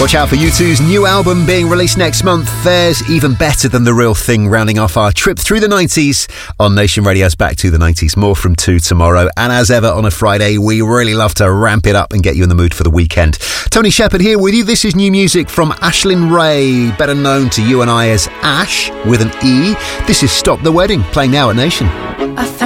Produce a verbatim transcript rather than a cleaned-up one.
Watch out for U two's new album being released next month. There's Even Better Than the Real Thing, rounding off our trip through the nineties on Nation Radio's Back to the nineties. More from two tomorrow. And as ever on a Friday, we really love to ramp it up and get you in the mood for the weekend. Tony Shepherd here with you. This is new music from Ashlyn Ray, better known to you and I as Ash with an E. This is Stop the Wedding, playing now at Nation.